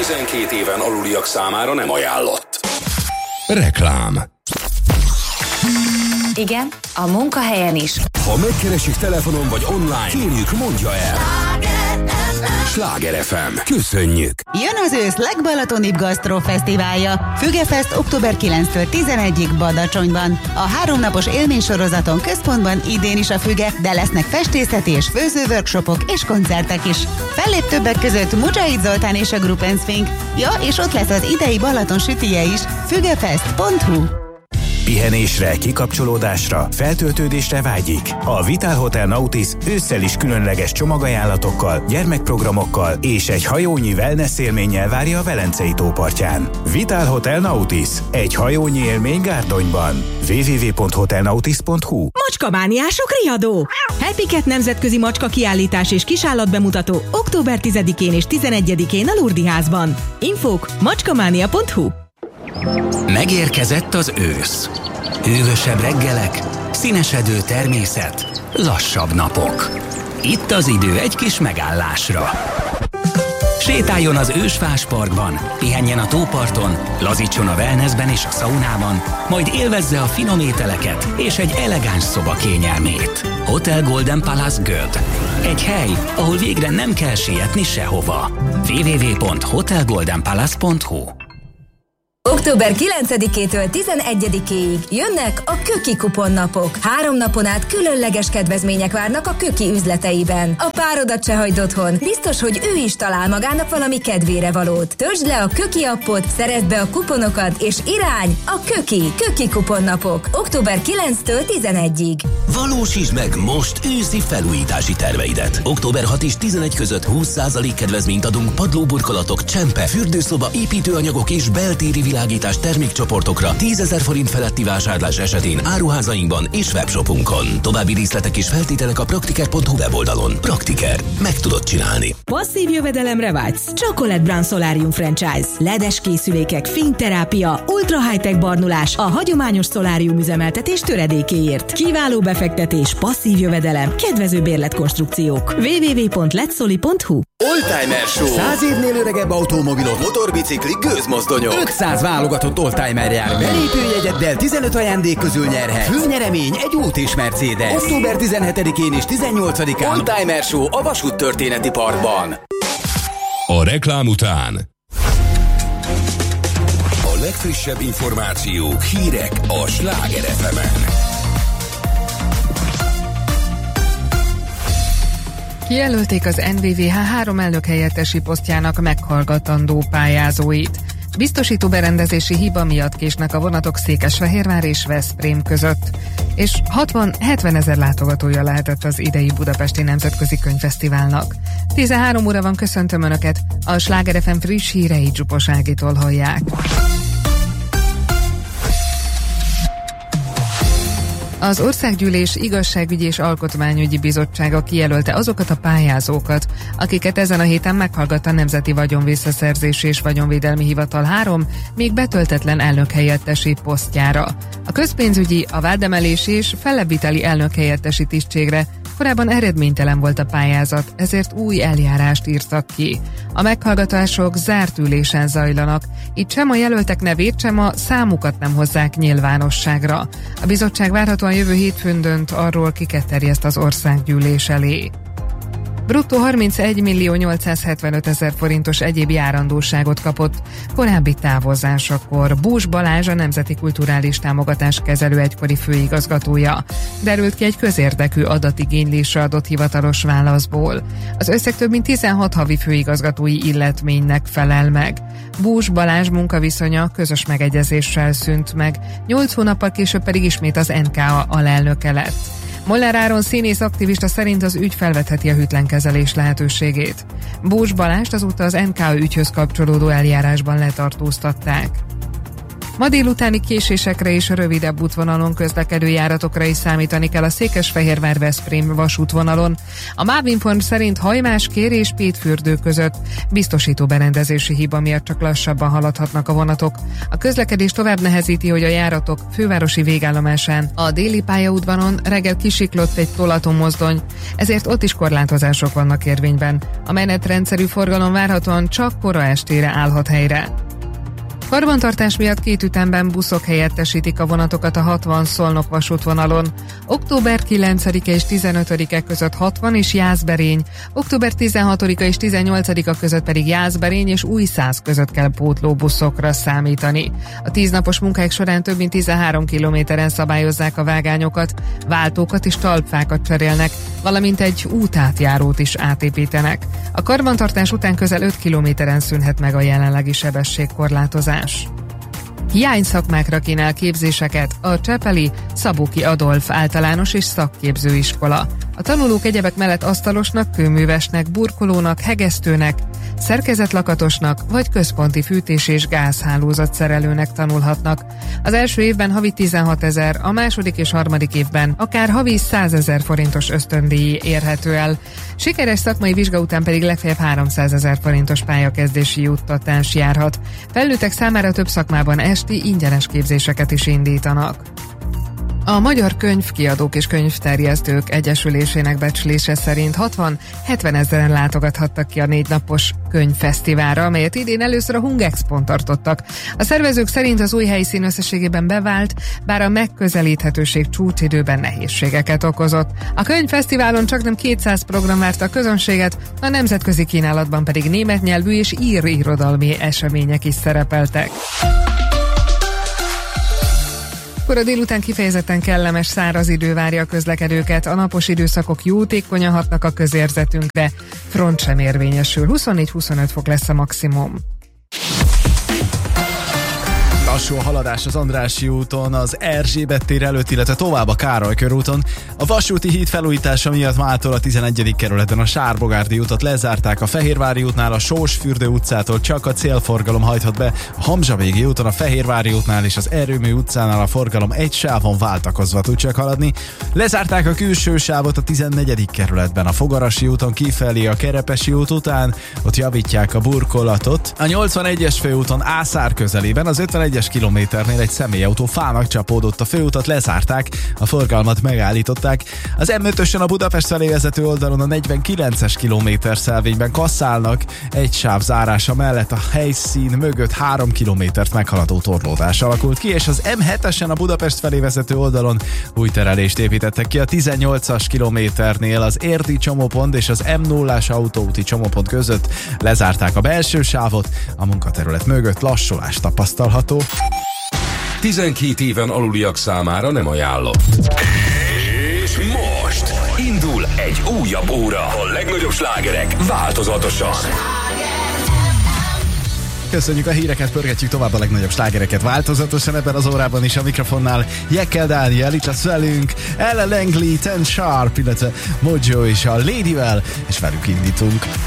12 éven aluliak számára nem ajánlott. Reklám. Igen, a munkahelyen is. Ha megkeresik telefonon vagy online, kérjük, mondja el. Sláger FM. Köszönjük! Jön az ősz legbalatonibb gasztrofesztiválja. Fügefest október 9-től 11-ig Badacsonyban. A 3 napos élménysorozaton központban idén is a Füge, de lesznek festészeti és főző workshopok és koncertek is. Fellép többek között Mujahid Zoltán és a Group & Swing. Ja, és ott lesz az idei Balaton sütije is. Fügefest.hu. Pihenésre, kikapcsolódásra, feltöltődésre vágyik. A Vitál Hotel Nautis ősszel is különleges csomagajánlatokkal, gyermekprogramokkal és egy hajónyi wellness élménnyel várja a Velencei tópartján. Vitál Hotel Nautis. Egy hajónyi élmény Gárdonyban. www.hotelnautis.hu. Macskamániások riadó! Happy Cat nemzetközi macska kiállítás és kisállatbemutató október 10-én és 11-én a Lurdi házban. Infók macskamánia.hu. Megérkezett az ősz. Hűvösebb reggelek, színesedő természet, lassabb napok. Itt az idő egy kis megállásra. Sétáljon az Ősfás Parkban, pihenjen a tóparton, lazítson a wellnessben és a szaunában, majd élvezze a finom ételeket és egy elegáns szoba kényelmét. Hotel Golden Palace Göd. Egy hely, ahol végre nem kell sietni sehova. www.hotelgoldenpalace.hu. Október 9-től 11-ig jönnek a Köki kuponnapok. 3 napon át különleges kedvezmények várnak a Köki üzleteiben. A párodat se hagyd otthon. Biztos, hogy ő is talál magának valami kedvére valót. Töltsd le a Köki appot, szerezd be a kuponokat, és irány a Köki kuponnapok. Október 9-től 11-ig. Valósítsd meg most őszi felújítási terveidet. Október 6 és 11 között 20% kedvezményt adunk padlóburkolatok, csempe, fürdőszoba, építőanyagok és beltéri világítás termékcsoportokra 10 000 forint feletti vásárlás esetén áruházainkban és webshopunkon. További részletek és feltételek a praktiker.hu weboldalon. Praktiker. Meg tudod csinálni. Passzív jövedelemre vágysz? Chocolate Brown Solarium Franchise. LED-es készülékek, fényterápia, ultra high-tech barnulás a hagyományos szolárium üzemeltetés töredékéért. Kiváló befektetés, passzív jövedelem, kedvező bérletkonstrukciók. www.letsoli.hu. Oldtimer Show. 100 évnél öregebb automobilok, motorbiciklik, gőzmozdonyok. 500 válogatott oldtimer jár. Belépőjegyeddel 15 ajándék közül nyerhetsz. Főnyeremény egy út és Mercedes. Október 17-én és 18-án Oldtimer Show a Vasúttörténeti Parkban. A reklám után a legfrissebb információk, hírek a Sláger FM-en. Kijelölték az NVVH 3 elnökhelyettesi posztjának meghallgatandó pályázóit. Biztosító berendezési hiba miatt késnek a vonatok Székesfehérvár és Veszprém között, és 60-70 ezer látogatója lehetett az idei Budapesti Nemzetközi Könyvfesztiválnak. 13 óra van, köszöntöm Önöket, a Sláger FM friss híreit Zsupos Ágitól hallják. Az Országgyűlés Igazságügyi és Alkotmányügyi Bizottsága kijelölte azokat a pályázókat, akiket ezen a héten meghallgatta a Nemzeti Vagyonvisszaszerzési és Vagyonvédelmi Hivatal 3 még betöltetlen elnökhelyettesi posztjára. A közpénzügyi, a vádemelési és fellebbviteli elnökhelyettesi tisztségre korábban eredménytelen volt a pályázat, ezért új eljárást írtak ki. A meghallgatások zárt ülésen zajlanak, így sem a jelöltek nevét, sem a számukat nem hozzák nyilvánosságra. A bizottság várhatóan jövő hétfőn dönt arról, kiket terjeszt az Országgyűlés elé. Bruttó 31.875.000 forintos egyéb járandóságot kapott korábbi távozásakor. Bús Balázs, a Nemzeti Kulturális Támogatás Kezelő egykori főigazgatója. Derült ki egy közérdekű adatigénylésre adott hivatalos válaszból. Az összeg több mint 16 havi főigazgatói illetménynek felel meg. Bús Balázs munkaviszonya közös megegyezéssel szűnt meg, 8 hónappal később pedig ismét az NKA alelnöke lett. Moller Áron színész aktivista szerint az ügy felvetheti a hűtlenkezelés lehetőségét. Bús Balást azóta az NKA ügyhöz kapcsolódó eljárásban letartóztatták. Ma délutáni késésekre és rövidebb útvonalon közlekedő járatokra is számítani kell a Székesfehérvár-Veszprém vasútvonalon. A Mávinform szerint Hajmáskér és Pétfürdő között biztosító berendezési hiba miatt csak lassabban haladhatnak a vonatok. A közlekedés tovább nehezíti, hogy a járatok fővárosi végállomásán a déli pályaudvaron reggel kisiklott egy tolatómozdony, ezért ott is korlátozások vannak érvényben. A menetrendszerű forgalom várhatóan csak kora estére állhat helyre. Karbantartás miatt 2 ütemben buszok helyettesítik a vonatokat a 60 Szolnok vasútvonalon. Október 9-e és 15-e között 60 és Jászberény, október 16-a és 18-a között pedig Jászberény és Újszász között kell pótlóbuszokra számítani. A 10 napos munkák során több mint 13 kilométeren szabályozzák a vágányokat, váltókat és talpfákat cserélnek, valamint egy útátjárót is átépítenek. A karbantartás után közel 5 kilométeren szűnhet meg a jelenlegi sebességkorlátozás. Hiányszakmákra kínál képzéseket a csepeli Szabóki Adolf általános és szakképzőiskola. A tanulók egyebek mellett asztalosnak, kőművesnek, burkolónak, hegesztőnek, szerkezetlakatosnak vagy központi fűtés- és gázhálózat szerelőnek tanulhatnak. Az első évben havi 16 000, a második és harmadik évben akár havi 100 000 forintos ösztöndíj érhető el. Sikeres szakmai vizsga után pedig legfeljebb 300 000 forintos pályakezdési juttatás járhat. Felnőttek számára több szakmában esti ingyenes képzéseket is indítanak. A Magyar Könyvkiadók és Könyvterjesztők Egyesülésének becslése szerint 60-70 ezeren látogathattak ki a 4 napos könyvfesztiválra, amelyet idén először a Hungexpon tartottak. A szervezők szerint az új helyszín összességében bevált, bár a megközelíthetőség csúcsidőben nehézségeket okozott. A könyvfesztiválon csaknem 200 program várta a közönséget, a nemzetközi kínálatban pedig német nyelvű és ír irodalmi események is szerepeltek. Kora délután kifejezetten kellemes száraz idő várja a közlekedőket, a napos időszakok jótékonyan hatnak a közérzetünkre, front sem érvényesül, 24-25 fok lesz a maximum. Lassú a haladás az Andrássy úton, az Erzsébet tér előtt, illetve tovább a Károly körúton. A vasúti híd felújítása miatt mától a 11. kerületben a Sárbogárdi útot lezárták, a Fehérvári útnál a Sósfürdő utcától csak a célforgalom hajthat be, a Hamzsavégi úton a Fehérvári útnál és az Erőmű utcánál a forgalom egy sávon váltakozva tud csak haladni. Lezárták a külső sávot a 14. kerületben, a Fogarasi úton kifelé a Kerepesi út után, ott javítják a burkolatot. A 81-es főúton Ászár közelében az 51-es kilométernél egy személyautó fának csapódott, a főutat lezárták, a forgalmat megállították. Az M5-ösen a Budapest felé vezető oldalon a 49-es kilométerszelvényben kasszálnak, egy sáv zárása mellett a helyszín mögött 3 kilométert meghaladó torlódás alakult ki, és az M7-esen a Budapest felé vezető oldalon új terelést építettek ki a 18-as kilométernél, az érdi csomópont és az M0-as autóúti csomópont között lezárták a belső sávot, a munkaterület mögött lassulás tapasztalható. 12 éven aluliak számára nem ajánlott. És most indul egy újabb óra. A legnagyobb slágerek változatosan. Köszönjük a híreket, pörgetjük tovább a legnagyobb slágereket változatosan ebben az órában is. A mikrofonnál Jekkel Dániel, itt lesz velünk, Ella Langley, Ten Sharp, illetve Mojo és a Ladyvel, és velük indítunk.